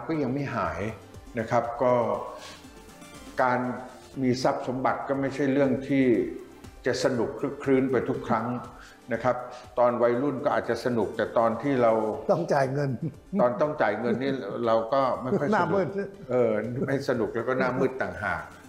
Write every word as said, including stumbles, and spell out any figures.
ก็ยังไม่หายนะครับก็การมีทรัพย์สมบัติก็ไม่ใช่เรื่องที่จะสนุกคลึกคลื้นไปทุกครั้งนะครับตอนวัยรุ่นก็อาจจะสนุกแต่ตอนที่เราต้องจ่ายเงินตอนต้องจ่ายเงินนี่เราก็ไม่ค่อยสนุกเออไม่สนุกแล้วก็หน้ามืดต่างหาก